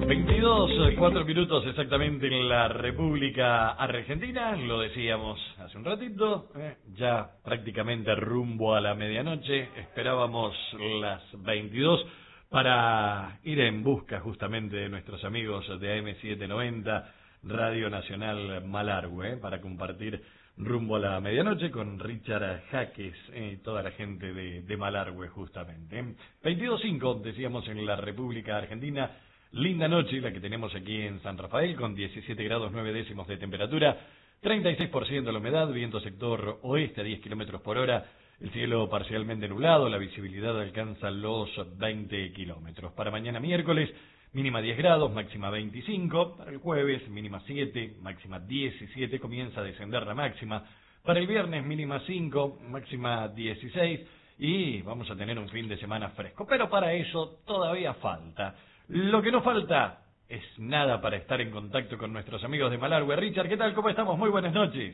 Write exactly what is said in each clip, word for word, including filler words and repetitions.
veintidós, cuatro minutos exactamente en la República Argentina, lo decíamos hace un ratito, eh, ya prácticamente rumbo a la medianoche, esperábamos las veintidós para ir en busca justamente de nuestros amigos de A M setecientos noventa, Radio Nacional Malargüe, eh, para compartir rumbo a la medianoche con Richard Jaques y eh, toda la gente de, de Malargüe justamente. Eh. veintidós cinco, decíamos, en la República Argentina. Linda noche la que tenemos aquí en San Rafael, con diecisiete grados nueve décimos de temperatura, treinta y seis por ciento la humedad, viento sector oeste a diez kilómetros por hora, el cielo parcialmente nublado, la visibilidad alcanza los veinte kilómetros. Para mañana miércoles, mínima diez grados, máxima veinticinco, para el jueves mínima siete, máxima diecisiete, comienza a descender la máxima, para el viernes mínima cinco, máxima dieciséis, y vamos a tener un fin de semana fresco, pero para eso todavía falta. Lo que no falta es nada para estar en contacto con nuestros amigos de Malargüe. Richard, ¿qué tal? ¿Cómo estamos? Muy buenas noches.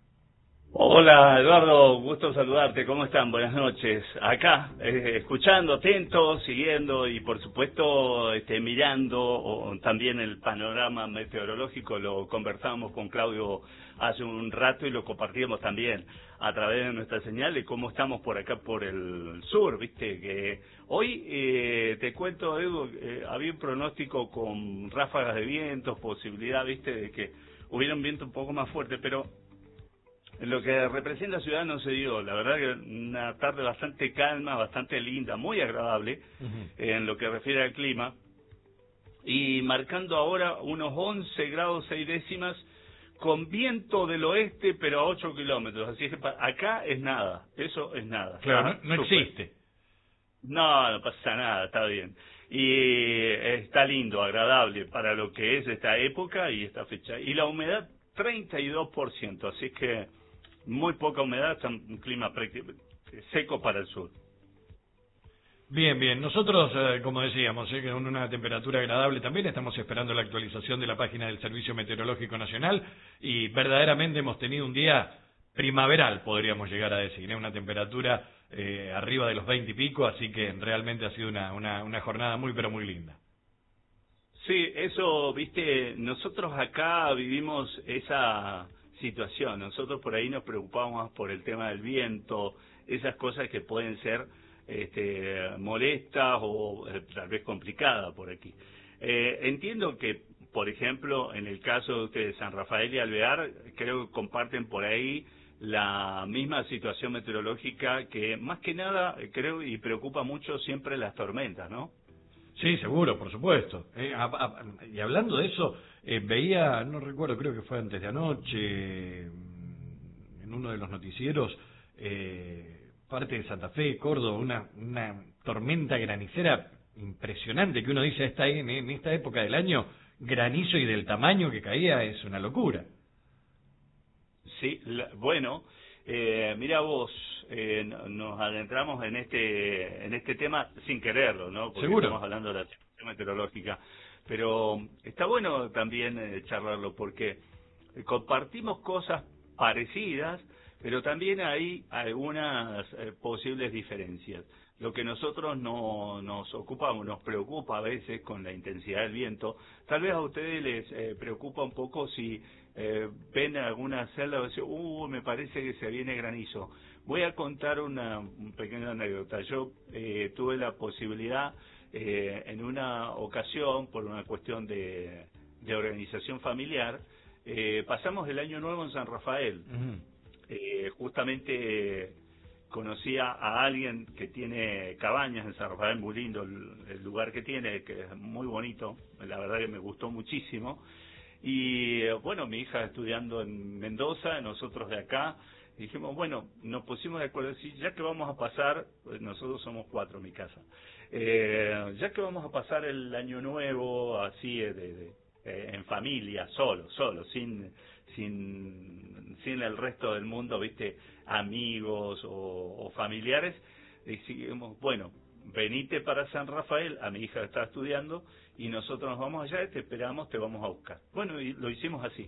Hola, Eduardo, gusto saludarte. ¿Cómo están? Buenas noches. Acá, eh, escuchando, atento, siguiendo y, por supuesto, este, mirando o, también el panorama meteorológico. Lo conversamos con Claudio hace un rato y lo compartimos también a través de nuestra señal de cómo estamos por acá, por el sur, ¿viste? Que hoy, eh, te cuento, Edu, eh, había un pronóstico con ráfagas de vientos, posibilidad, ¿viste?, de que hubiera un viento un poco más fuerte, pero en lo que representa la ciudad no se dio. La verdad que una tarde bastante calma, bastante linda, muy agradable, uh-huh. en lo que refiere al clima, y marcando ahora unos once grados seis décimas, con viento del oeste, pero a ocho kilómetros. Así que acá es nada, eso es nada. Claro, no, no existe. No, no pasa nada, está bien. Y está lindo, agradable para lo que es esta época y esta fecha. Y la humedad, treinta y dos por ciento, así que muy poca humedad, un clima seco para el sur. Bien, bien. Nosotros, eh, como decíamos, eh, con una temperatura agradable también, estamos esperando la actualización de la página del Servicio Meteorológico Nacional y verdaderamente hemos tenido un día primaveral, podríamos llegar a decir, ¿eh? Una temperatura eh, arriba de los veinte y pico, así que realmente ha sido una, una, una jornada muy, pero muy linda. Sí, eso, viste, nosotros acá vivimos esa situación. Nosotros por ahí nos preocupamos por el tema del viento, esas cosas que pueden ser este, molestas o eh, tal vez complicadas por aquí. Eh, entiendo que, por ejemplo, en el caso de ustedes, San Rafael y Alvear, creo que comparten por ahí la misma situación meteorológica que, más que nada, creo y preocupa mucho siempre las tormentas, ¿no? Sí, seguro, por supuesto. Eh, a, a, y hablando de eso, eh, veía, no recuerdo, creo que fue antes de anoche, en uno de los noticieros, eh, parte de Santa Fe, Córdoba, una, una tormenta granicera impresionante que uno dice, esta, en, en esta época del año, granizo y del tamaño que caía es una locura. Sí, la, bueno, eh, mira vos, eh, nos adentramos en este en este tema sin quererlo, ¿no? Porque Seguro. Estamos hablando de la situación meteorológica, pero está bueno también eh, charlarlo porque compartimos cosas parecidas, pero también hay algunas eh, posibles diferencias. Lo que nosotros no nos ocupamos, nos preocupa a veces con la intensidad del viento, tal vez a ustedes les eh, preocupa un poco si eh, ven alguna celda y dicen, uh, me parece que se viene granizo. Voy a contar una, una pequeña anécdota. Yo eh, tuve la posibilidad, eh, en una ocasión, por una cuestión de, de organización familiar, eh, pasamos el año nuevo en San Rafael. Uh-huh. eh, justamente conocí a alguien que tiene cabañas en San Rafael, muy lindo el, el lugar que tiene, que es muy bonito, la verdad que me gustó muchísimo. Y bueno, mi hija estudiando en Mendoza, nosotros de acá, y dijimos, bueno, nos pusimos de acuerdo, sí, ya que vamos a pasar, pues nosotros somos cuatro en mi casa, eh, ya que vamos a pasar el año nuevo así de, de, eh, en familia, solo, solo, sin sin sin el resto del mundo, viste, amigos o, o familiares, decimos, bueno, venite para San Rafael, a mi hija está estudiando, y nosotros nos vamos allá, te esperamos, te vamos a buscar. Bueno, y lo hicimos así.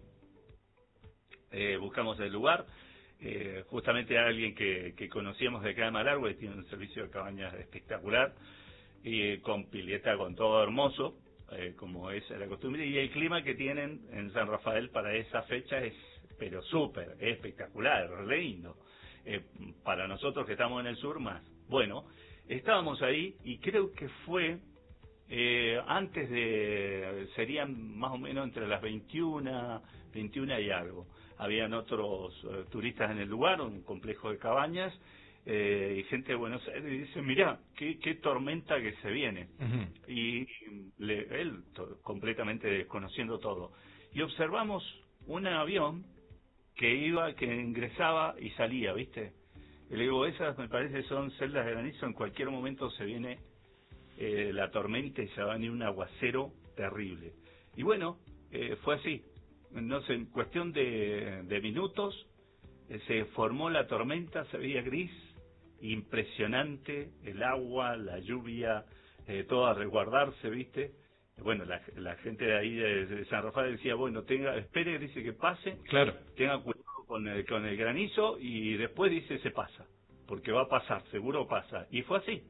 Eh, buscamos el lugar, eh, justamente a alguien que, que conocíamos de acá de Malargüe, tiene un servicio de cabañas espectacular, y con pileta, con todo hermoso. eh, como es la costumbre, y el clima que tienen en San Rafael para esa fecha es, pero súper, es espectacular, re lindo. Eh, para nosotros que estamos en el sur más. Bueno, estábamos ahí y creo que fue eh, antes de, serían más o menos entre las veintiuna, veintiuna y algo. Habían otros eh, turistas en el lugar, un complejo de cabañas, eh, y gente de Buenos Aires, y dice, mirá, qué, qué tormenta que se viene. Uh-huh. Y le, él, to, completamente desconociendo todo. Y observamos un avión que iba, que ingresaba y salía, ¿viste? Y le digo, esas me parece son celdas de granizo, en cualquier momento se viene eh, la tormenta y se va a venir un aguacero terrible. Y bueno, eh, fue así. No sé, en cuestión de, de minutos eh, se formó la tormenta, se veía gris, impresionante, el agua, la lluvia, eh, todo a resguardarse, ¿viste? Bueno, la, la gente de ahí de, de San Rafael decía, bueno, tenga, espere, dice que pase, claro, tenga cuidado con el, con el granizo, y después dice se pasa, porque va a pasar, seguro pasa. Y fue así.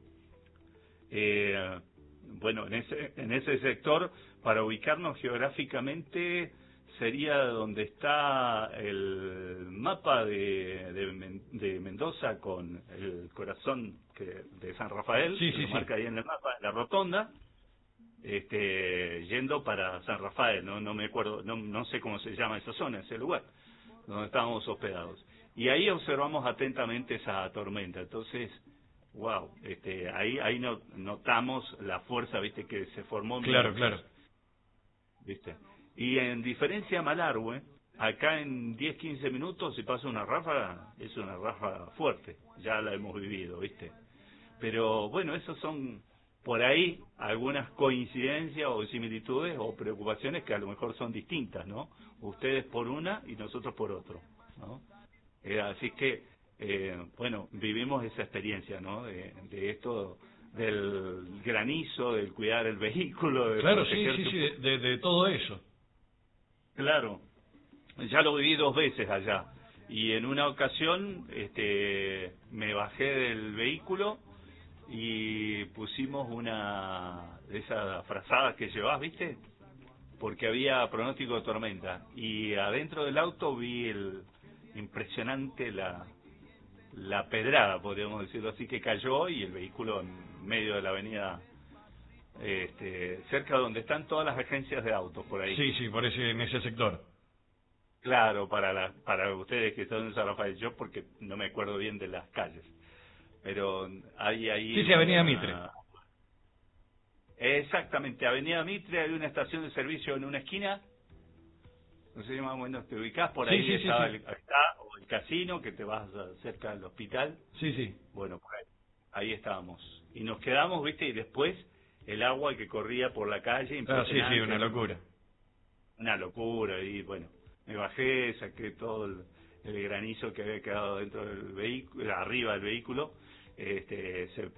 Eh, bueno, en ese, en ese sector, para ubicarnos geográficamente, sería donde está el mapa de, de, de Mendoza con el corazón que, de San Rafael, sí, que sí, lo sí. marca ahí en el mapa, la rotonda, este, yendo para San Rafael, no, no me acuerdo, no, no sé cómo se llama esa zona, ese lugar, donde estábamos hospedados. Y ahí observamos atentamente esa tormenta. Entonces, wow, este, ahí ahí no, notamos la fuerza, viste, que se formó. Claro, claro. Viste. Y en diferencia a Malargüe, acá en diez, quince minutos, si pasa una ráfaga, es una ráfaga fuerte, ya la hemos vivido, viste. Pero bueno, esos son por ahí algunas coincidencias o similitudes o preocupaciones que a lo mejor son distintas, ¿no? Ustedes por una y nosotros por otro, ¿no? Eh, así que, eh, bueno, vivimos esa experiencia, ¿no? De, de esto, del granizo, del cuidar el vehículo, de claro, sí, proteger sí, tu... sí, de, de, de todo eso. Claro, ya lo viví dos veces allá. Y en una ocasión, este, me bajé del vehículo y pusimos una de esas frazadas que llevas, ¿viste? Porque había pronóstico de tormenta. Y adentro del auto vi el impresionante la la pedrada, podríamos decirlo así, que cayó, y el vehículo en medio de la avenida, este, cerca donde están todas las agencias de autos por ahí. Sí, sí, por ese, en ese sector. Claro, para la, para ustedes que están en San Rafael, yo porque no me acuerdo bien de las calles, pero hay ahí... Sí, sí, Avenida una... Mitre. Exactamente, Avenida Mitre, hay una estación de servicio en una esquina, no sé más o menos, te ubicás, por ahí sí, sí, estaba sí, sí. El, está, o el casino, que te vas cerca del hospital. Sí, sí. Bueno, por ahí, ahí estábamos. Y nos quedamos, viste, y después el agua que corría por la calle, Ah, sí, sí, una ¿no? locura. Una locura, y bueno, me bajé, saqué todo el, el granizo que había quedado dentro del vehículo, arriba del vehículo, este, se,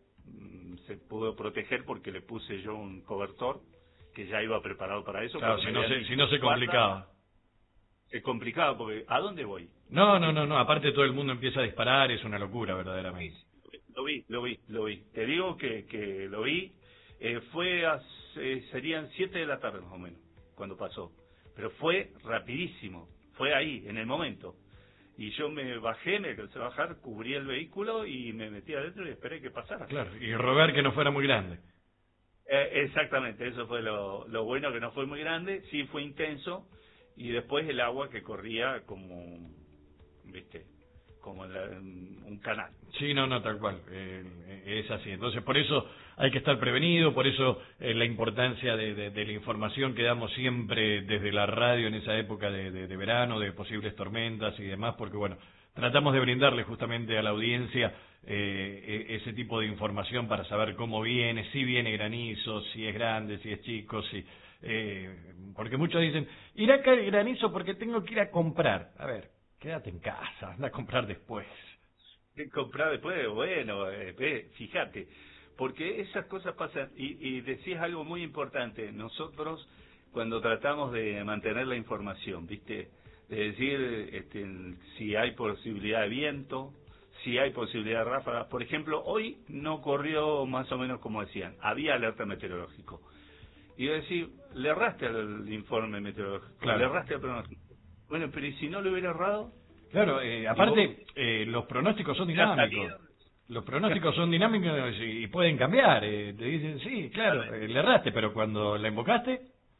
se pudo proteger porque le puse yo un cobertor, que ya iba preparado para eso. Claro, si no, se, si no se complicaba. Es complicado, porque ¿a dónde voy? No, no, no, no, aparte todo el mundo empieza a disparar, es una locura verdaderamente. Lo vi, lo vi, lo vi. Te digo que, que lo vi, eh, fue hace, serían siete de la tarde más o menos, cuando pasó. Pero fue rapidísimo, fue ahí, en el momento. Y yo me bajé, me alcancé a bajar, cubrí el vehículo y me metí adentro y esperé que pasara. Claro, y rogar que no fuera muy grande. Eh, exactamente, eso fue lo, lo bueno, que no fue muy grande, sí fue intenso. Y después el agua que corría como, viste, como la, un canal. Sí, no, no, tal cual, eh, es así. Entonces, por eso hay que estar prevenido, por eso eh, la importancia de, de, de la información que damos siempre desde la radio en esa época de, de, de verano, de posibles tormentas y demás, porque bueno, tratamos de brindarle justamente a la audiencia eh, ese tipo de información para saber cómo viene, si viene granizo, si es grande, si es chico, si... Eh, porque muchos dicen, irá a caer granizo porque tengo que ir a comprar. A ver, quédate en casa, anda a comprar después. Comprar después, bueno, eh, fíjate, porque esas cosas pasan, y, y decías algo muy importante, nosotros cuando tratamos de mantener la información, ¿viste? De decir este, si hay posibilidad de viento, si hay posibilidad de ráfagas. Por ejemplo, hoy no corrió más o menos como decían, había alerta meteorológico. Y yo decía, le erraste al informe meteorológico, Claro. le erraste al pronóstico. Bueno, pero ¿y si no lo hubiera errado? Claro, eh, aparte, eh, los pronósticos son Ya dinámicos. salió. Los pronósticos son dinámicos y pueden cambiar. Eh, te dicen, sí, claro, eh, le erraste, pero cuando la invocaste...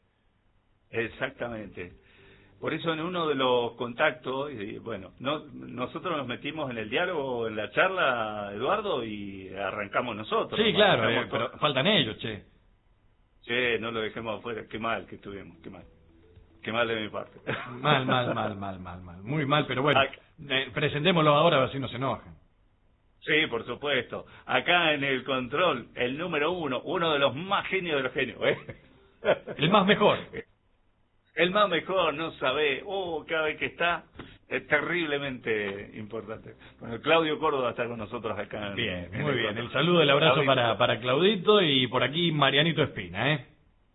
Exactamente. Por eso en uno de los contactos, y bueno, no, nosotros nos metimos en el diálogo, en la charla, Eduardo, y arrancamos nosotros. Sí, claro, Arrancamos eh, pero todos. faltan ellos, che. Che, no lo dejemos afuera, qué mal que estuvimos, qué mal. Qué mal de mi parte. Mal, mal, mal, mal, mal, mal. Muy mal, pero bueno, Ay. eh, presentémoslo ahora a ver si no se enojan. Sí, por supuesto. Acá en el control, el número uno, uno de los más genios de los genios, ¿eh? El más mejor. El más mejor, no sabe, oh, cada vez que está, es terriblemente importante. Bueno, Claudio Córdoba está con nosotros acá. en- Bien, en muy el bien. control. El saludo, el abrazo Claudito. para, para Claudito y por aquí Marianito Espina, ¿eh?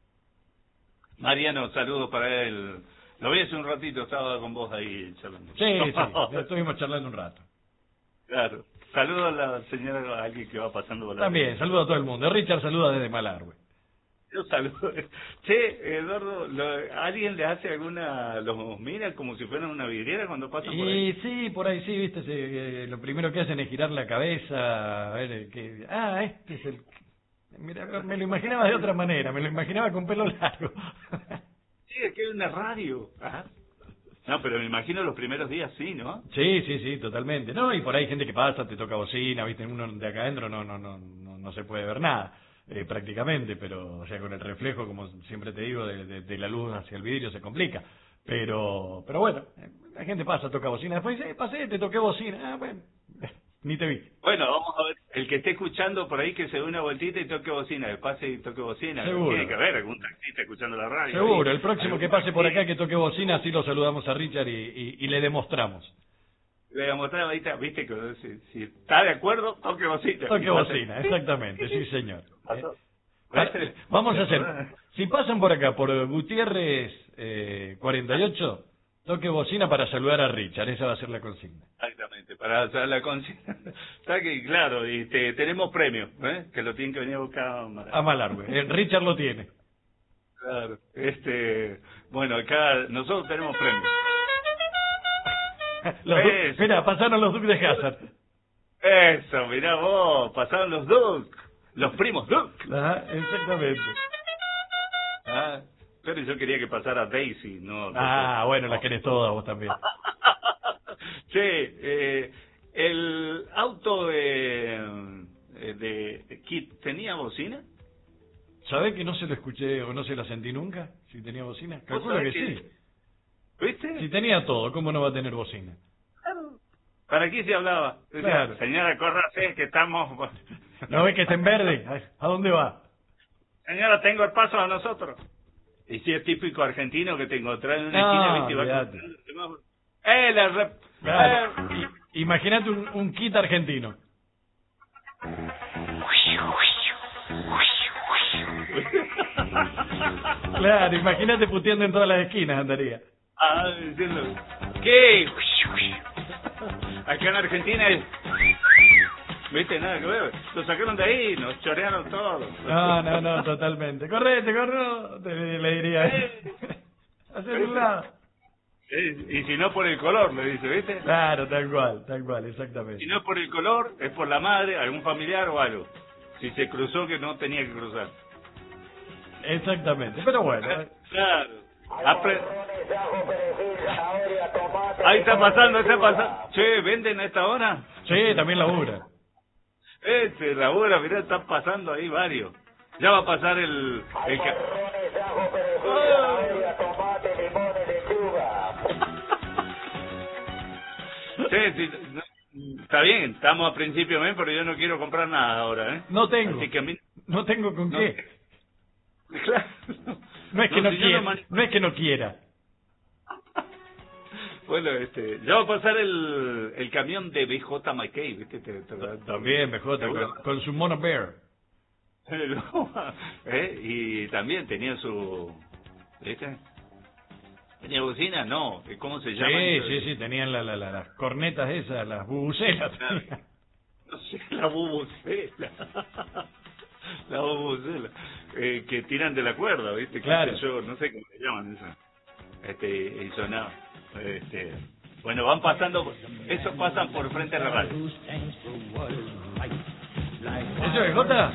Mariano, saludos para él. Lo vi hace un ratito, estaba con vos ahí charlando. Sí, sí, ya estuvimos charlando un rato. Claro. Saludos a la señora, a alguien que va pasando por la... También, saludo a todo el mundo. Richard saluda desde Malargüe. Yo saludo. Che, Eduardo, lo- ¿alguien le hace alguna... los mira como si fueran una vidriera cuando pasan por ahí? Y sí, por ahí sí, viste, se- eh, lo primero que hacen es girar la cabeza, a ver, eh, que, ah, este es el... Mira, me lo imaginaba de otra manera, me lo imaginaba con pelo largo. Sí, es que hay una radio. Ajá. No, pero me imagino los primeros días sí, ¿no? Sí, sí, sí, totalmente. No, y por ahí hay gente que pasa, te toca bocina, viste, uno de acá adentro no, no, no, no, no se puede ver nada, eh, prácticamente, pero, o sea, con el reflejo, como siempre te digo, de, de, de la luz hacia el vidrio se complica. Pero, pero bueno, eh, la gente pasa, toca bocina, después dice, eh, pasé, te toqué bocina, ah, bueno, ni te vi. Bueno, vamos a ver. El que esté escuchando por ahí que se dé una vueltita y toque bocina, que pase y toque bocina. Seguro. Tiene que haber algún taxista escuchando la radio. Seguro, ahí. el próximo que pase por acá que toque bocina, así lo saludamos a Richard y, y, y le demostramos. Le voy a mostrar ahorita, viste, que si, si está de acuerdo, toque bocina. Toque bocina, exactamente, sí señor. Pasó. Para- vamos a hacer, si pasan por acá, por Gutiérrez eh, cuarenta y ocho, toque bocina para saludar a Richard, esa va a ser la consigna. Exactamente, para hacer la consigna. Está que, claro, y te, tenemos premio, ¿eh? Que lo tienen que venir a buscar a Mara. A Malargüe, eh, Richard lo tiene. Claro, este, bueno, acá nosotros tenemos premio. Los du- Eso. Mira, pasaron los Duques de Hazard. Eso, mirá vos, pasaron los Duke, los primos Duke. Ajá, exactamente. Ah, pero yo quería que pasara Daisy, no. Ah, bueno, la querés toda vos también. Che, eh, el auto de, eh, de Kit, ¿tenía bocina? ¿Sabés que no se lo escuché o no se la sentí nunca? Si tenía bocina. Calculo que sabés que- sí. ¿Viste? Si tenía todo, ¿cómo no va a tener bocina? ¿Para qué se hablaba? Decía, Claro. señora, córrase que estamos... ¿No ves que está en verde? ¿A dónde va? Señora, tengo el paso a nosotros. Y si es típico argentino que te encontrás en una No, esquina, ¿viste? Y va olvidate. con el semáforo. ¡Eh, la rep... Claro. eh. I- Imagínate un, un kit argentino. Claro, imagínate puteando en todas las esquinas andaría. Ah, diciendo, ¿qué? Acá en Argentina es... ¿Viste? Nada que ver. Lo sacaron de ahí, nos chorearon todos. No, no, no, totalmente. Correte, corre, te le diría. Hacer un lado. Eh, Y si no por el color, le dice, ¿viste? Claro, tal cual, tal cual, exactamente. Si no es por el color, es por la madre, algún familiar o algo. Si se cruzó que no tenía que cruzar. Exactamente, pero bueno. eh. Claro. Apre- Ahí está pasando, está pasando. Che, ¿venden a esta hora? Sí, también labura. Este, la hora, mirá, están pasando ahí varios. Ya va a pasar el... el ca- Sí, sí, no, está bien, estamos a principio de mes, pero yo no quiero comprar nada ahora, ¿eh? No tengo, Así que a mí... no tengo con no- qué. Claro. No es que no si yo quiera, man- no es que no quiera. Bueno, este, ya va a pasar el, el camión de B J McKay, ¿viste? Te- te- También, mejor, con, con su mono bear. ¿Eh? Y también tenía su... ¿Viste? ¿Tenía bocina? No. ¿Cómo se llama? Sí, sí, sí, tenían la, la, la- las cornetas esas, las bubucelas. No sé, la bubucela. La bubucela. eh, que tiran de la cuerda, ¿viste? Claro. Yo no sé cómo se llaman eso. Este, eso nada. Este, bueno, van pasando, esos pasan por frente a la radio. ¿Eso es Jota?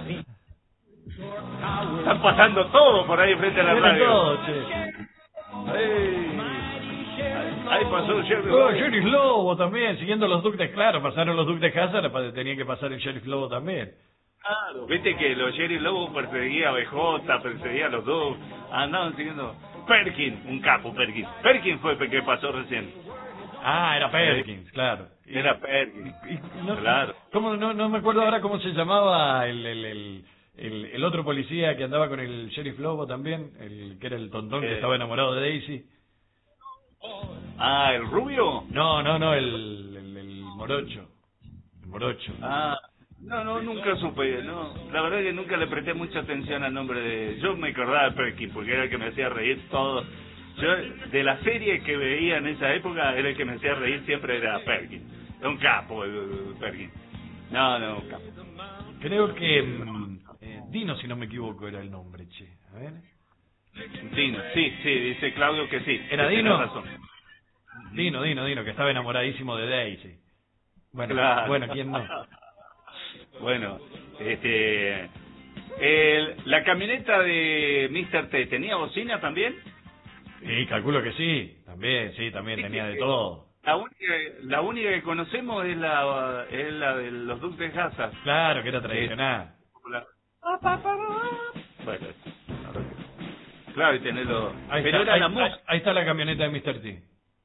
Están pasando todo por ahí frente a la Viene radio. todo, che. Ahí, ahí pasó el Sheriff Oh, Lobo. Sheriff Lobo también, siguiendo los Duques, claro, pasaron los Duques de Hazard, pa- tenía que pasar el Sheriff Lobo también. Claro, viste que los Sheriff Lobo perseguía a B J, perseguía a los dos, andaban siguiendo. Perkin, un capo Perkin. Perkin fue el que pasó recién. Ah, era Perkins, claro. Y- Era Perkin. y- y no, Claro. ¿cómo? No, no me acuerdo ahora cómo se llamaba el, el, el, el, el otro policía que andaba con el Sheriff Lobo también, el que era el tontón que Eh. estaba enamorado de Daisy. Ah, ¿el rubio? No, no, no, el, el, el morocho. El morocho. Ah, no, no, nunca supe, no. La verdad que nunca le presté mucha atención al nombre de... Yo me acordaba de Perkin porque era el que me hacía reír todo. Yo, de la serie que veía en esa época, era el que me hacía reír siempre era Perkin. Era un capo el, el Perkin. No, no, un capo. Creo que mm, eh, Dino, si no me equivoco, era el nombre, che. A ver. Dino, sí, sí, dice Claudio que sí. ¿Era que Dino? tenés razón. Dino, Dino, Dino, que estaba enamoradísimo de Daisy. Bueno, Claro. bueno, ¿quién no? Bueno, este... El, la camioneta de mister T, ¿tenía bocina también? Sí, calculo que sí. También, sí, también tenía de todo. La única, la única que conocemos es la es la de los Duques de Hazard. Claro, que era tradicional. La- Bueno, claro, y tenerlo. Ahí Pero está, era ahí, la ahí- música. ahí está la camioneta de mister T.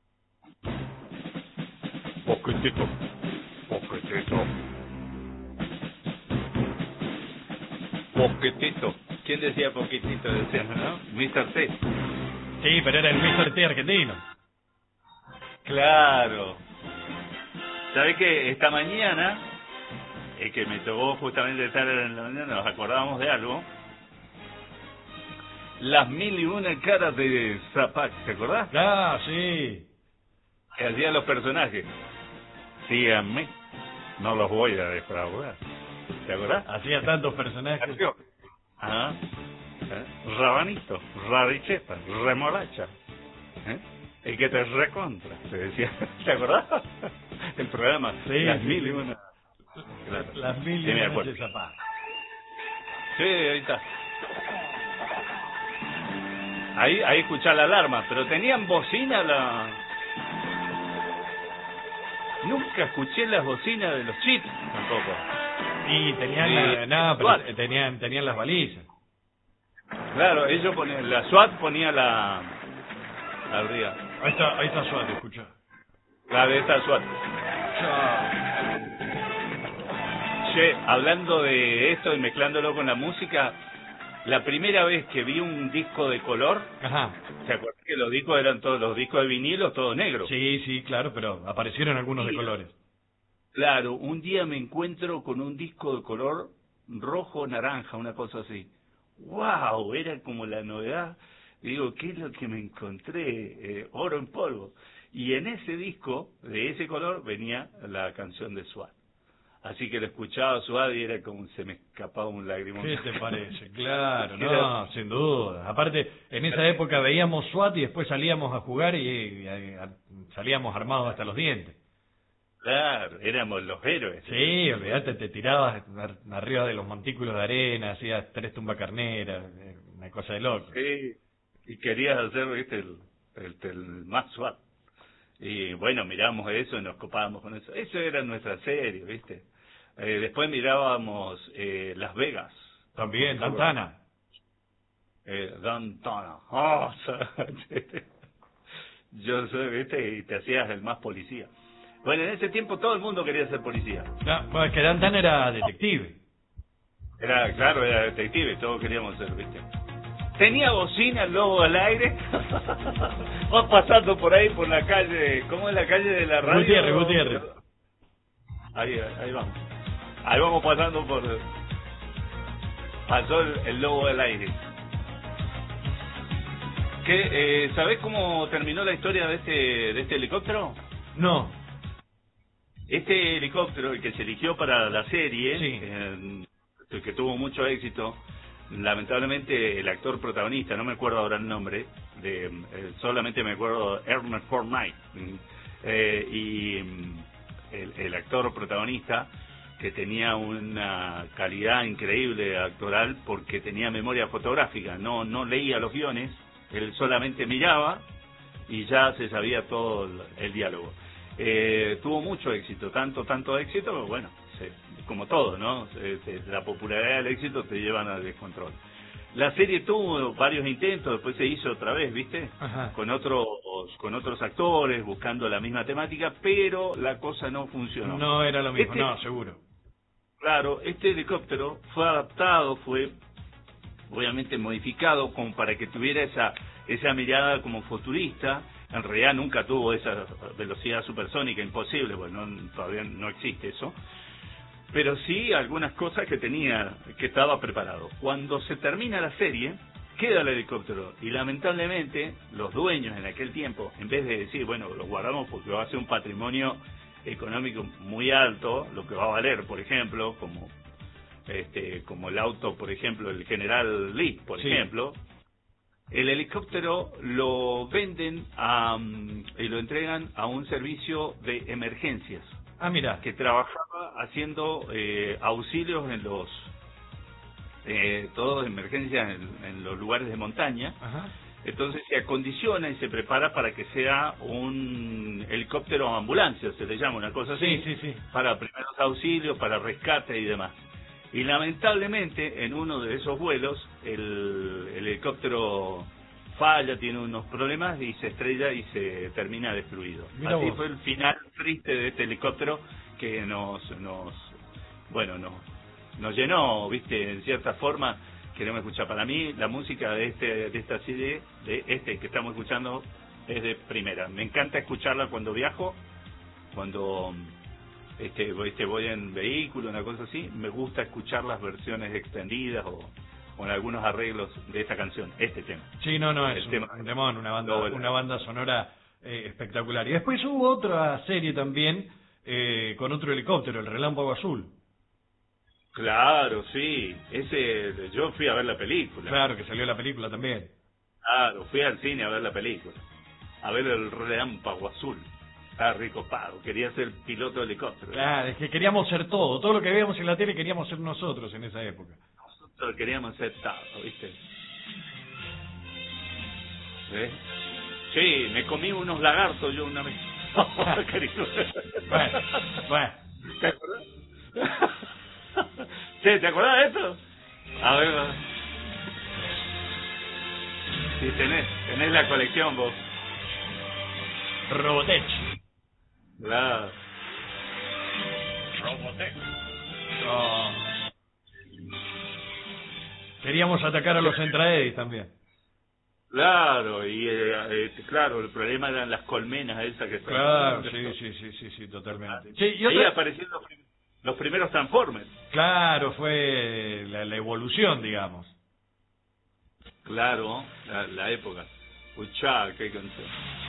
Poquitito, poquitito, poquitito. ¿Quién decía poquitito? Decía, ¿no? mister T. Sí, pero era el mister T argentino. Claro. ¿Sabés que esta mañana, eh, que me tocó justamente estar en la mañana, nos acordábamos de algo? Las mil y una caras de Zapac, ¿te acordás? Ah, sí. Que hacían los personajes. Síganme, no los voy a defraudar. ¿Te acordás? Hacía tantos personajes. Canción. Ah, ¿eh? Rabanito, radicheta, remolacha. ¿Eh? El que te recontra, te decía. ¿Te acordás? El programa. Sí, Las sí, mil sí. y una. Claro. Las mil Sí, y me una acuerdo. noches Zapá. Sí, ahí está. Ahí, ahí escuchá la alarma, pero tenían bocina la... Nunca escuché las bocinas de los chips tampoco. Y tenían Sí, la, no, pero SWAT. tenían, tenían las balizas. Claro, ellos ponían, la SWAT ponía la... Arriba. Ahí está, ahí está Suárez, escucha. La de esta SWAT. Che, hablando de esto y mezclándolo con la música, la primera vez que vi un disco de color, Ajá. ¿te acuerdas que los discos eran todos, los discos de vinilo, todos negros? Sí, sí, claro, pero aparecieron algunos de Sí. colores. Claro, un día me encuentro con un disco de color rojo, naranja, una cosa así. ¡Wow! Era como la novedad. Digo, ¿qué es lo que me encontré? Eh, oro en polvo. Y en ese disco, de ese color, venía la canción de SWAT. Así que lo escuchaba SWAT y era como se me escapaba un lagrimón. ¿Qué te parece? Claro, Era- no, sin duda. Aparte, en esa época veíamos SWAT y después salíamos a jugar y, y, y, a- salíamos armados hasta los dientes. Claro, éramos los héroes. Sí, olvídate, te tirabas ar- arriba de los montículos de arena, hacías tres tumbas carneras, eh, una cosa de loco. Sí, y querías hacer, viste, el, el, el más SWAT. Y bueno, mirábamos eso y nos copábamos con eso. Eso era nuestra serie, viste. Eh, después mirábamos eh, Las Vegas. También, Dantana. Eh, Dantana. Oh, yo soy, viste, y te hacías el más policía. Bueno, en ese tiempo todo el mundo quería ser policía. No, bueno, es que Dantana era detective. Era, claro, era detective, todos queríamos ser, viste. Tenía bocina el lobo al aire. Va pasando por ahí, por la calle, ¿cómo es la calle de la radio? Gutiérrez, Gutiérrez. Ahí, ahí vamos. Ahí vamos pasando por... Pasó el, el lobo al aire. ¿Qué, eh, ¿Sabés cómo terminó la historia de este, de este helicóptero? No. Este helicóptero, el que se eligió para la serie, Sí. eh, el que tuvo mucho éxito, lamentablemente el actor protagonista, no me acuerdo ahora el nombre, de, eh, solamente me acuerdo Ernest Forsyth, eh, y el, el actor protagonista, que tenía una calidad increíble actoral porque tenía memoria fotográfica, no no leía los guiones, él solamente miraba y ya se sabía todo el, el diálogo. Eh, tuvo mucho éxito, tanto, tanto éxito, bueno, se, como todo, ¿no? Se, se, la popularidad del éxito te llevan al descontrol. La serie tuvo varios intentos, después se hizo otra vez, ¿viste? Ajá. Con otros con otros actores, buscando la misma temática, pero la cosa no funcionó. No era lo mismo, Este, no, seguro. Claro, este helicóptero fue adaptado, fue obviamente modificado como para que tuviera esa esa mirada como futurista. En realidad nunca tuvo esa velocidad supersónica, imposible, bueno, no, todavía no existe eso. Pero sí algunas cosas que tenía, que estaba preparado. Cuando se termina la serie, queda el helicóptero y lamentablemente los dueños en aquel tiempo, en vez de decir, bueno, lo guardamos porque va a ser un patrimonio económico muy alto, lo que va a valer, por ejemplo, como este como el auto, por ejemplo, el General Lee, por sí. ejemplo, el helicóptero lo venden a, y lo entregan a un servicio de emergencias. Ah, mira. Que trabajaba haciendo eh, auxilios en los eh, todos emergencias en, en los lugares de montaña. Ajá. Entonces se acondiciona y se prepara para que sea un helicóptero ambulancia, se le llama una cosa así, sí, sí, sí. para primeros auxilios, para rescate y demás. Y lamentablemente en uno de esos vuelos el, el helicóptero falla, tiene unos problemas y se estrella y se termina destruido. Mira Así vos. fue el final triste de este helicóptero que nos, nos bueno, nos, nos llenó, viste, en cierta forma. Queremos escuchar, para mí la música de este de esta C D, de este que estamos escuchando, es de primera. Me encanta escucharla cuando viajo, cuando este, este voy en vehículo, una cosa así. Me gusta escuchar las versiones extendidas o con algunos arreglos de esta canción, este tema. Sí, no, no, es El un, tema. un temón, una banda, No, una banda sonora eh, espectacular. Y después hubo otra serie también eh, con otro helicóptero, el Relámpago Azul. Claro, sí. Ese, yo fui a ver la película. Claro, que salió la película también. Claro, fui al cine a ver la película. A ver el Relámpago Azul. Estaba recopado, quería ser piloto de helicóptero. Claro, es que queríamos ser todo. Todo lo que veíamos en la tele queríamos ser nosotros en esa época. Nosotros queríamos ser todo, ¿viste? ¿Ves? Sí, me comí unos lagartos yo una vez. Bueno, bueno. ¿Te acordás? Sí, ¿te acordás de esto? A ver, a ver. Sí, tenés, tenés la colección vos. Robotech. Claro. Robotech. Oh. Queríamos atacar a los Entraedis también. Claro, y eh, eh, claro, el problema eran las colmenas esas que están. Claro, sí, sí, sí, sí, sí, totalmente. Sí, y Ahí otra... aparecieron los, prim los primeros Transformers. Claro, fue la, la evolución, digamos. Claro, la, la época. Escuchá, qué canción.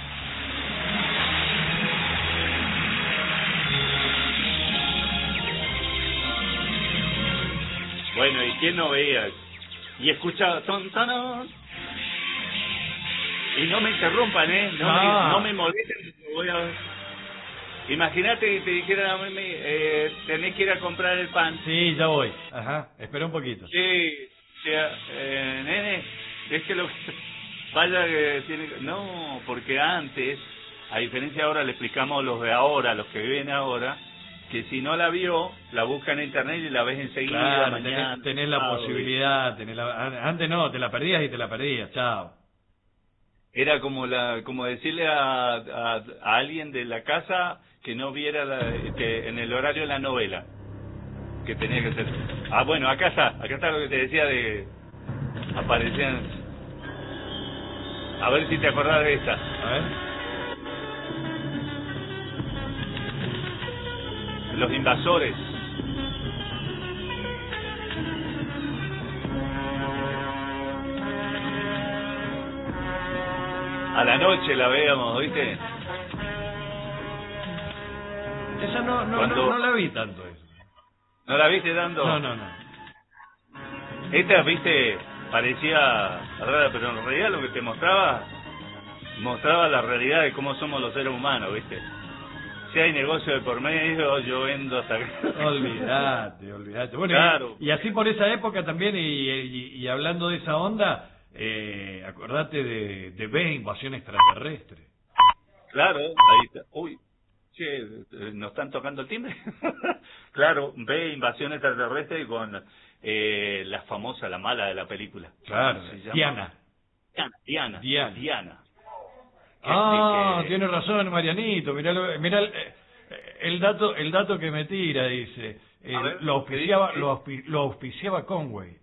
Bueno, ¿y quién no veía? Y escuchaba ton, ton, ton. Y no me interrumpan, ¿eh? No, Ah. me, no me molesten. Voy a... Imagínate que te dijera a mí, eh, tenés que ir a comprar el pan. Sí, ya voy. Ajá, espera un poquito. Sí, sí, eh, nene, es que lo que... Vaya que tiene que... No, porque antes, a diferencia ahora, le explicamos a los de ahora, a los que viven ahora, que si no la vio, la busca en internet y la ves enseguida, Claro, mañana. tenés, tenés la sábado, posibilidad, tenés la... Antes no, te la perdías y te la perdías, chao. Era como la como decirle a, a, a alguien de la casa que no viera la, que en el horario de la novela, que tenía que ser. Ah, bueno, acá está, acá está lo que te decía de... Aparecían... A ver si te acordás de esta. A ver. Los invasores. A la noche la veíamos, ¿viste? Esa no, no, Cuando- no, no la vi tanto eso. ¿No la viste dando? No, no, no. Esta, viste, parecía rara, pero en realidad lo que te mostraba, mostraba la realidad de cómo somos los seres humanos, viste. Si hay negocio de por medio, yo vendo hasta... Olvídate, olvídate. Bueno, claro. y, y así por esa época también, y, y, y hablando de esa onda, eh, acordate de, de B, Invasión Extraterrestre. Claro, ahí está. Uy, che, ¿nos están tocando el timbre? Claro, B, Invasión Extraterrestre con eh, la famosa, la mala de la película. Claro, ¿Se llama? Diana. Diana. Diana. Diana. Diana. Ah, que... tiene razón, Marianito. Mirá, lo, mirá el, el dato el dato que me tira, dice. Eh, ver, lo auspiciaba lo, auspi, lo auspiciaba Conway.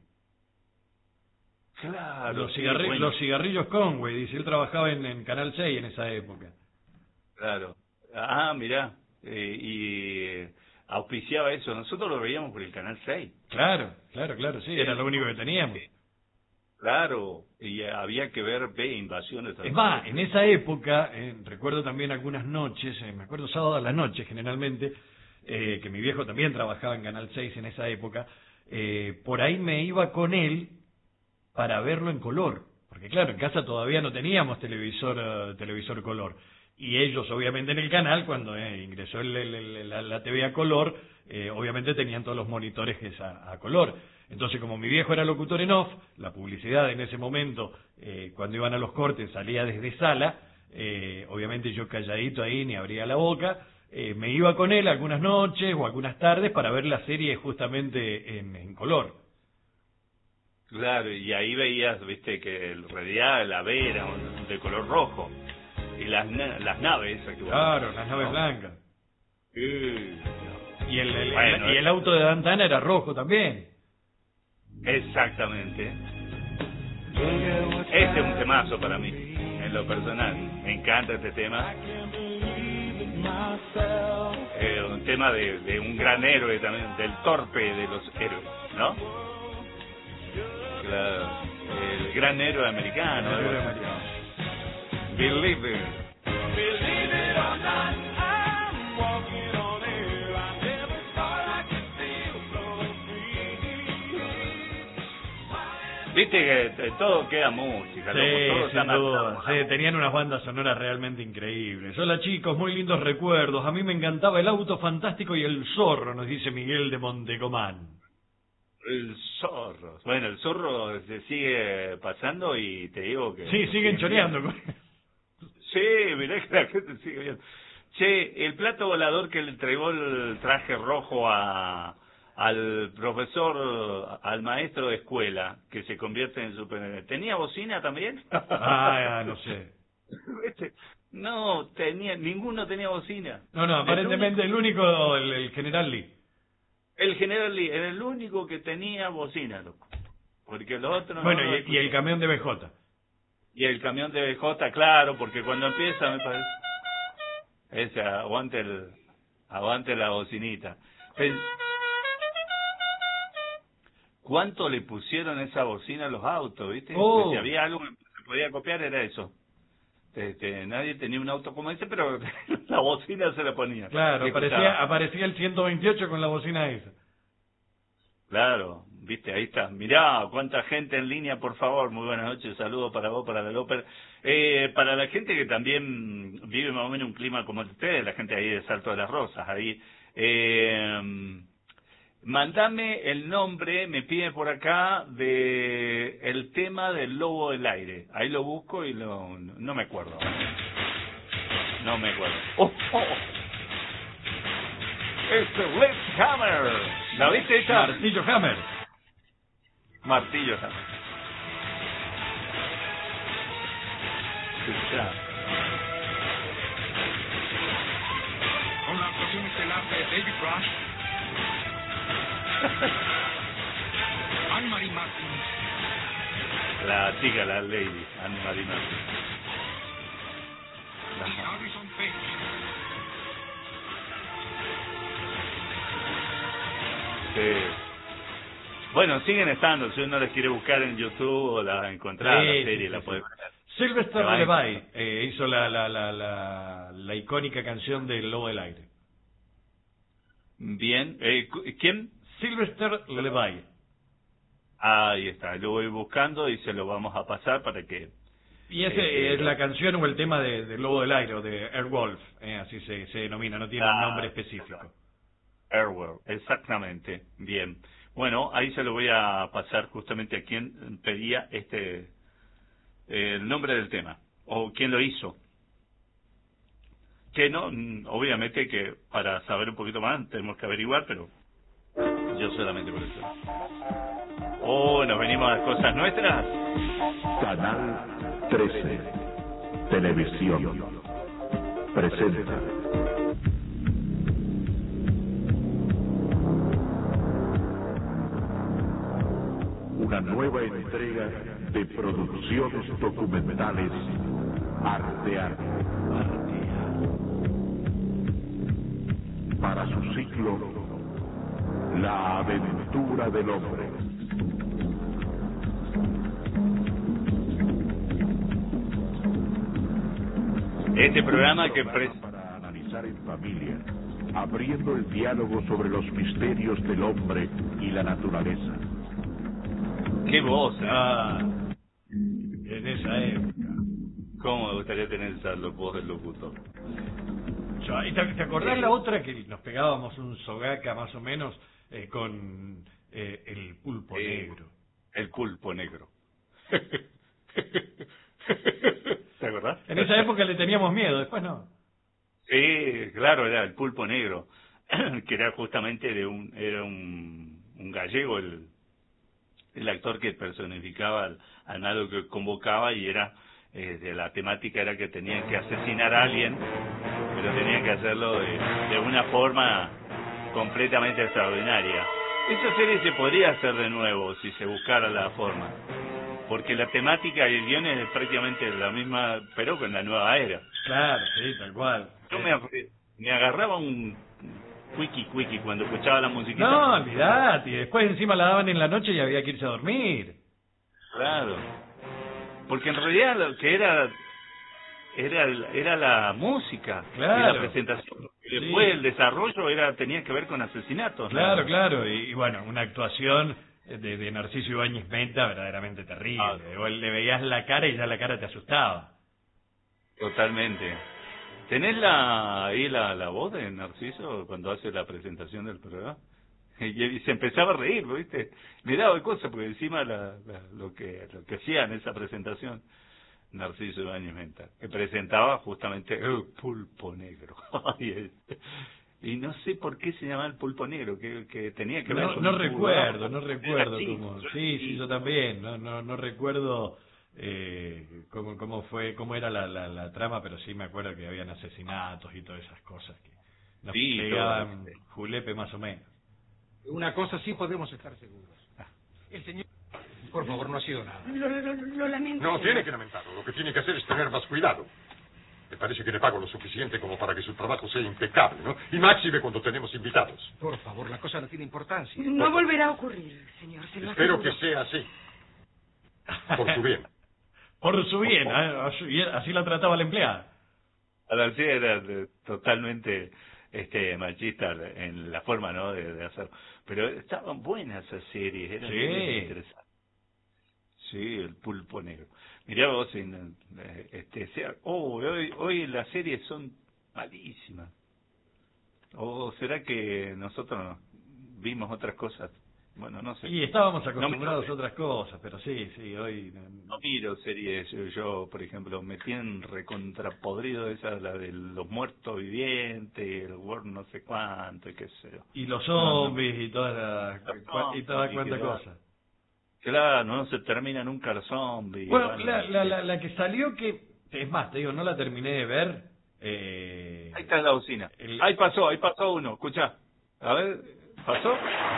Claro. Los, sí, cigarri bueno. los cigarrillos Conway, dice. Él trabajaba en, en Canal seis en esa época. Claro. Ah, mirá. Eh, y eh, auspiciaba eso. Nosotros lo veíamos por el Canal seis. Claro, claro, claro, sí. Era lo único que teníamos. Claro, y había que ver B, Invasión. Es más, en esa época, eh, recuerdo también algunas noches, eh, me acuerdo sábado a la noche generalmente, eh, que mi viejo también trabajaba en Canal seis en esa época, eh, por ahí me iba con él para verlo en color, porque claro, en casa todavía no teníamos televisor uh, televisor color, y ellos obviamente en el canal, cuando eh, ingresó el, el, el, la, la T V a color, eh, obviamente tenían todos los monitores que es a, a color. Entonces, como mi viejo era locutor en off, la publicidad en ese momento, eh, cuando iban a los cortes, salía desde sala, eh, obviamente yo calladito ahí, ni abría la boca, eh, me iba con él algunas noches o algunas tardes para ver la serie justamente en, en color. Claro, y ahí veías, viste, que en realidad la B era de color rojo, y las, las naves... Que claro, bueno, las naves ¿no? blancas. Sí. Y el, el, bueno, el, y el auto de Dantana era rojo también. Exactamente. Este es un temazo para mí, en lo personal. Me encanta este tema. Eh, un tema de, de un gran héroe también, del torpe de los héroes, ¿no? Claro. El gran héroe americano. El héroe americano. Believe it. Believe it or not, I'm walking on air. I never thought I could feel so free. Viste que todo queda música, sí, loco, todo sin está duda. Sí, tenían unas bandas sonoras realmente increíbles. Hola chicos, muy lindos recuerdos. A mí me encantaba El Auto Fantástico y El Zorro, nos dice Miguel de Montecomán. El zorro. Bueno, el zorro se sigue pasando y te digo que... Sí, siguen choreando. Con... Sí, mirá que la gente sigue viendo. Che, el plato volador que le entregó el traje rojo a al profesor, al maestro de escuela, que se convierte en super... ¿Tenía bocina también? Ah, no sé. No, tenía, ninguno tenía bocina. No, no, aparentemente el único, el, único, el, el general Lee. El general Lee era el único que tenía bocina, loco. Porque los otros bueno, no... y, y el camión de B J. Y el camión de B J, claro, porque cuando empieza me parece... Ese, aguante el... Aguante la bocinita. El... ¿Cuánto le pusieron esa bocina a los autos, viste? Oh. Si había algo que se podía copiar era eso. Este, nadie tenía un auto como ese, pero la bocina se la ponía. Claro, aparecía, aparecía el ciento veintiocho con la bocina esa. Claro, viste, ahí está. Mirá, cuánta gente en línea, por favor. Muy buenas noches, saludos para vos, para la López. Eh, para la gente que también vive más o menos un clima como el de ustedes, la gente ahí de Salto de las Rosas, ahí. Eh, mandame el nombre, me pide por acá, de el tema del Lobo del Aire. Ahí lo busco y lo, no me acuerdo. No me acuerdo. ¡Oh, oh! ¡Este Let's Hammer! ¿La viste esa? Martillo Hammer. Martillo Hammer. Escuchá. Con la actuación estelar de David Rush, Anne-Marie Martin, La chica, la lady, Anne-Marie Martin. y Harrison Page. Sí. Bueno, siguen estando, si uno les quiere buscar en YouTube o la encontrar, Sí, la sí, serie, sí, la sí. puede ver. Sylvester Levi. Levi eh, hizo la, la, la, la, la icónica canción del Lobo del Aire. Bien, eh, ¿quién? Sylvester Levi. Ahí está, lo voy buscando y se lo vamos a pasar para que... Y ese eh, es la canción o el tema de, de Lobo del Aire, o de Airwolf, eh, así se, se denomina, no tiene un Ah, nombre específico. Airworld, exactamente. Bien. Bueno, ahí se lo voy a pasar justamente a quien pedía este eh, el nombre del tema, o quién lo hizo. Que no, mm, obviamente que para saber un poquito más tenemos que averiguar, pero yo solamente por eso. Oh, nos venimos a cosas nuestras. Canal trece, Televisión, presenta una nueva entrega de producciones documentales Arte Arte. Para su ciclo, La aventura del hombre. Este programa que pres para analizar en familia, abriendo el diálogo sobre los misterios del hombre y la naturaleza. qué voz, ¿eh? Ah, en esa época. Cómo me gustaría tener esa lo- voz del locutor. Yo- ¿y ¿Te, te acordás la otra que nos pegábamos un sogaca más o menos eh, con eh, el pulpo Eh, negro? El pulpo negro. ¿Te acordás? En esa época le teníamos miedo, después no. Sí, claro, era el pulpo negro, que era justamente de un, era un, un gallego el, el actor que personificaba al, al malo que convocaba, y era, eh, de la temática era que tenían que asesinar a alguien, pero tenían que hacerlo de, de una forma completamente extraordinaria. Esa serie se podría hacer de nuevo si se buscara la forma, porque la temática y el guion es prácticamente la misma, pero con la nueva era. Claro, sí, tal cual. Yo me, me agarraba un quickie quickie cuando escuchaba la musiquita. No, olvidate, y después encima la daban en la noche y había que irse a dormir. Claro. Porque en realidad lo que era era era la música Claro. y la presentación. Sí. Después el desarrollo era tenía que ver con asesinatos. Claro, ¿no? claro, y, y bueno, una actuación de, de Narciso Ibáñez Menta verdaderamente terrible. Ah. Vos le veías la cara y ya la cara te asustaba. Totalmente. ¿Tenés la, ahí la, la voz de Narciso cuando hace la presentación del programa? Y, y se empezaba a reír, ¿viste? Me daba cosas porque encima la, la- lo que lo que hacía en esa presentación Narciso Ibáñez Menta, que presentaba justamente el pulpo negro. y, el- y no sé por qué se llamaba el pulpo negro, que, que tenía que ver No, con no un recuerdo, pulpo. no recuerdo Era así, cómo. yo- Sí, sí, yo también. No, no, no recuerdo eh, cómo, cómo fue, cómo era la, la, la trama, pero sí me acuerdo que habían asesinatos y todas esas cosas que nos Sí, pegaban todo. julepe más o menos. Una cosa sí podemos estar seguros. El señor, por favor, no ha sido nada. Lo, lo, lo lamento. No señor. tiene que lamentarlo. Lo que tiene que hacer es tener más cuidado. Me parece que le pago lo suficiente como para que su trabajo sea impecable, ¿no? Y máxime cuando tenemos invitados. Por favor, la cosa no tiene importancia. No volverá a ocurrir, señor. Se lo Espero aseguro. que sea así. Por su bien. Por su bien, ¿eh? así, así la trataba la empleada. García era de- totalmente este machista en la forma, ¿no?, de, de hacerlo. Pero estaban buenas esas series, eran Sí. series interesantes. Sí, el pulpo negro. Mirá vos, en, eh, este, sea, oh, hoy, hoy las series son malísimas. ¿O será que nosotros vimos otras cosas? Bueno, no sé. Y estábamos No me- acostumbrados a otras cosas, pero sí, sí, hoy... No miro series, yo, yo, por ejemplo, me tienen recontrapodrido esa, la de los muertos vivientes, el Word no sé cuánto, y qué sé yo. Y los No, no. zombies y toda la, Los cua- y toda zombies, cuanta claro. cosa. Claro, no se termina nunca el zombie. Bueno, bueno, la, la, sí. la, la que salió que... Es más, te digo, no la terminé de ver. Eh, Ahí está la bocina. el- Ahí pasó, ahí pasó uno, escuchá. A ver, ¿pasó?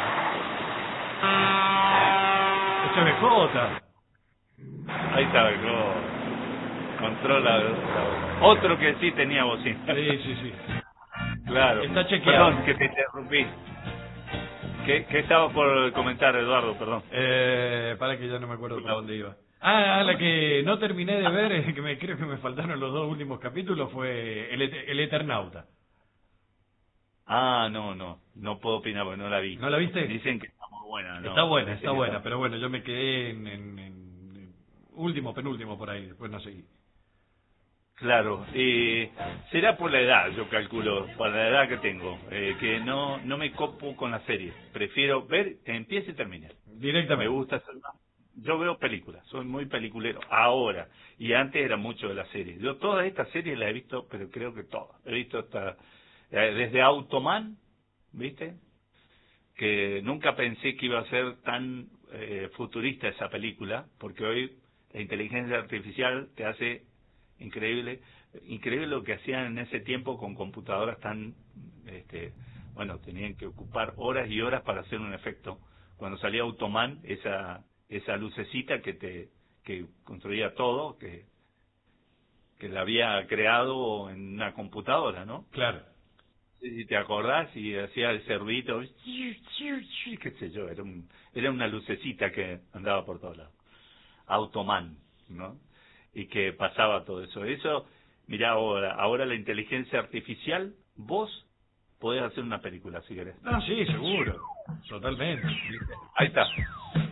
Eso es B J. Ahí está, no. Controla. la- Otro que sí tenía bocina. Sí, sí, sí. Claro. Está chequeado. Perdón, que te interrumpí. ¿Qué, qué estaba por comentar, Eduardo? Perdón. Eh, para que ya no me acuerdo por dónde iba. Ah, la que no terminé de ver, eh, que me creo que me faltaron los dos últimos capítulos, fue El, Et- el Eternauta. Ah, no, no. No puedo opinar porque no la vi. ¿No la viste? Dicen que está muy buena, ¿no? Está buena, La está serie buena, pero bueno, yo me quedé en, en, en- en último, penúltimo por ahí, después no seguí. Claro, eh, será por la edad, yo calculo, por la edad que tengo, eh, que no no me copo con la serie. Prefiero ver que empiece y termine. Me Directamente. gusta hacer más. Yo veo películas, soy muy peliculero ahora, y antes era mucho de la serie. Yo todas estas series las he visto, pero creo que todas. He visto hasta eh, desde Automan, ¿viste? Que nunca pensé que iba a ser tan eh, futurista esa película, porque hoy la inteligencia artificial te hace increíble, increíble lo que hacían en ese tiempo con computadoras tan, este, bueno, tenían que ocupar horas y horas para hacer un efecto. Cuando salía Automan, esa esa lucecita que te que construía todo, que que la había creado en una computadora, ¿no? Claro. Si te acordás, y hacía el cerdito, qué sé yo, era un, era una lucecita que andaba por todos lados. Automan, ¿no? Y que pasaba todo eso. Eso, mirá ahora, ahora la inteligencia artificial, vos podés hacer una película si querés. No, sí, seguro. Totalmente. Ahí está.